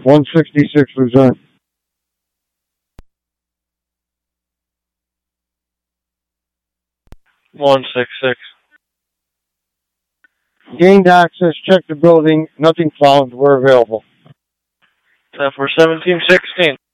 166, Lieutenant. Gained access, checked the building, nothing found, we're available. 10 for 1716.